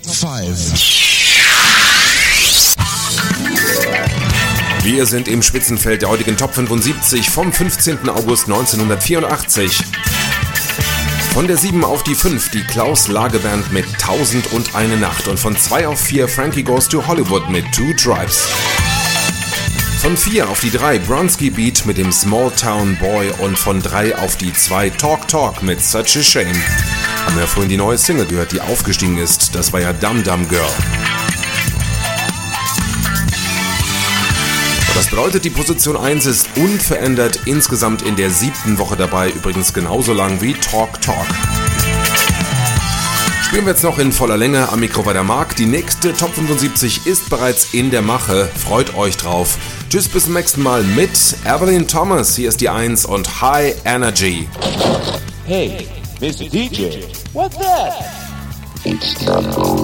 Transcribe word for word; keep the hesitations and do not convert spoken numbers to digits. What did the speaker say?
Top fünf. Wir sind im Spitzenfeld der heutigen Top fünfundsiebzig vom fünfzehnten August neunzehnhundertvierundachtzig. Von der sieben auf die fünf die Klaus Lage Band mit Tausend und eine Nacht und von zwei auf vier Frankie Goes to Hollywood mit Two Tribes. Von vier auf die drei Bronski Beat mit dem Small Town Boy und von drei auf die zwei Talk Talk mit Such a Shame. Haben wir vorhin die neue Single gehört, die aufgestiegen ist. Das war ja Dum Dum Girl. Das bedeutet, die Position eins ist unverändert insgesamt in der siebten Woche dabei, übrigens genauso lang wie Talk Talk. Spielen wir jetzt noch in voller Länge. Am Mikro war der Marc. Die nächste Top fünfundsiebzig ist bereits in der Mache. Freut euch drauf. Tschüss, bis zum nächsten Mal mit Evelyn Thomas. Hier ist die eins und High Energy. Hey, Mister D J, what's that? It's Dumbo.